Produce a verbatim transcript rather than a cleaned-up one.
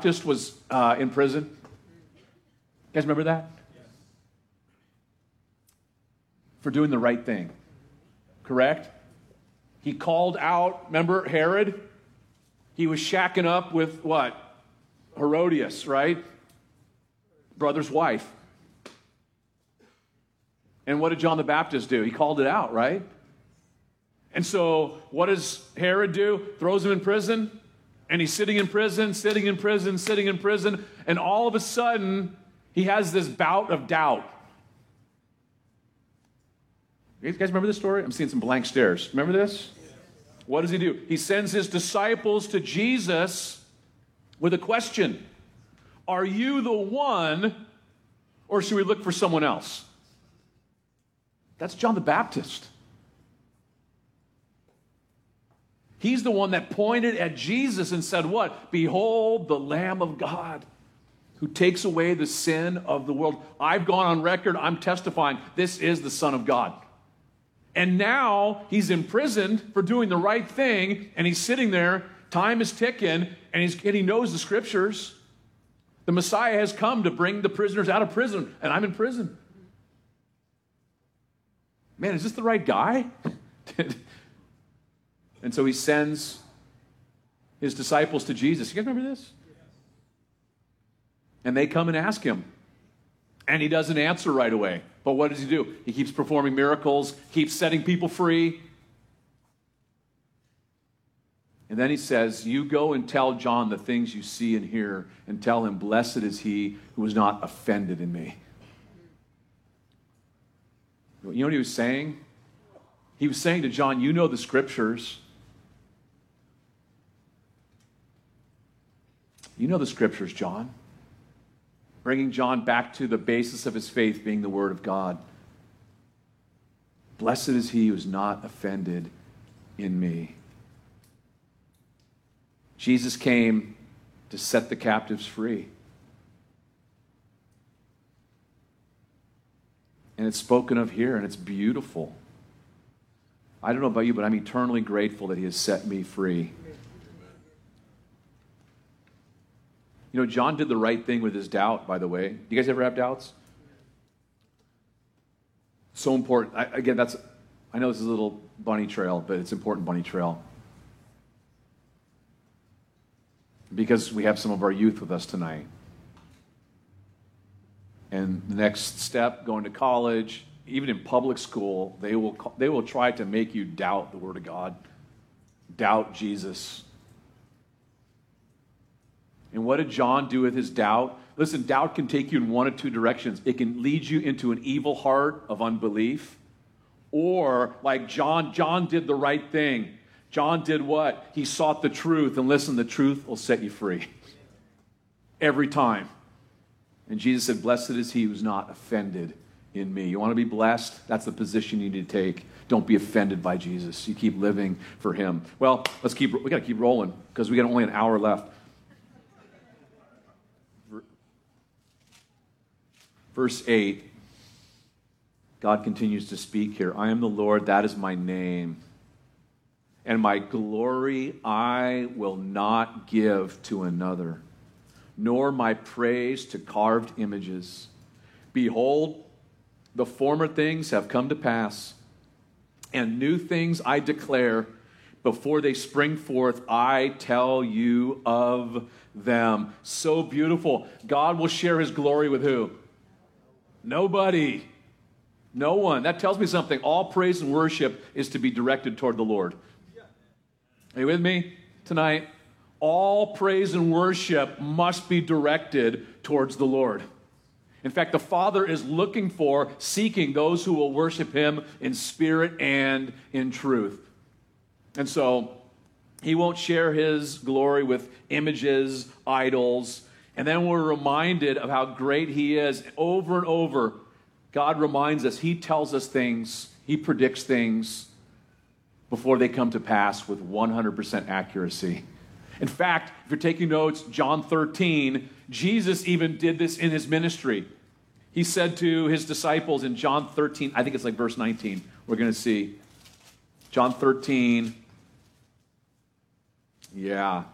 Baptist was uh, in prison? You guys remember that? For doing the right thing. Correct? He called out, remember Herod? He was shacking up with what? Herodias, right? Brother's wife. And what did John the Baptist do? He called it out, right? And so what does Herod do? Throws him in prison. And he's sitting in prison, sitting in prison, sitting in prison. And all of a sudden, he has this bout of doubt. You guys remember this story? I'm seeing some blank stares. Remember this? What does he do? He sends his disciples to Jesus with a question. Are you the one, or should we look for someone else? That's John the Baptist. He's the one that pointed at Jesus and said what? Behold the Lamb of God who takes away the sin of the world. I've gone on record, I'm testifying, this is the Son of God. And now he's imprisoned for doing the right thing, and he's sitting there, time is ticking, and, he's, and he knows the scriptures. The Messiah has come to bring the prisoners out of prison, and I'm in prison. Man, is this the right guy? And so he sends his disciples to Jesus. You guys remember this? And they come and ask him. And he doesn't answer right away. But what does he do? He keeps performing miracles, keeps setting people free. And then he says, you go and tell John the things you see and hear, and tell him, blessed is he who is not offended in me. You know what he was saying? He was saying to John, you know the scriptures. You know the scriptures, John. Bringing John back to the basis of his faith being the Word of God. Blessed is he who is not offended in me. Jesus came to set the captives free. And it's spoken of here, and it's beautiful. I don't know about you, but I'm eternally grateful that he has set me free. You know, John did the right thing with his doubt, by the way. Do you guys ever have doubts? So important. I, again, that's, I know this is a little bunny trail, but it's important bunny trail. Because we have some of our youth with us tonight. And the next step, going to college, even in public school, they will, they will try to make you doubt the Word of God. Doubt Jesus. And what did John do with his doubt? Listen, doubt can take you in one of two directions. It can lead you into an evil heart of unbelief. Or, like John, John did the right thing. John did what? He sought the truth. And listen, the truth will set you free. Every time. And Jesus said, blessed is he who's not offended in me. You want to be blessed? That's the position you need to take. Don't be offended by Jesus. You keep living for him. Well, let's keep, we got to keep rolling because we got only an hour left. Verse eight, God continues to speak here. I am the Lord, that is my name. And my glory I will not give to another, nor my praise to carved images. Behold, the former things have come to pass, and new things I declare. Before they spring forth, I tell you of them. So beautiful. God will share his glory with who? Nobody. No one. That tells me something. All praise and worship is to be directed toward the Lord. Are you with me tonight? All praise and worship must be directed towards the Lord. In fact, the Father is looking for, seeking those who will worship him in spirit and in truth. And so, he won't share his glory with images, idols. And then we're reminded of how great he is. Over and over, God reminds us, he tells us things, he predicts things before they come to pass with one hundred percent accuracy. In fact, if you're taking notes, John thirteen, Jesus even did this in his ministry. He said to his disciples in John thirteen, I think it's like verse nineteen, we're going to see. John thirteen, yeah.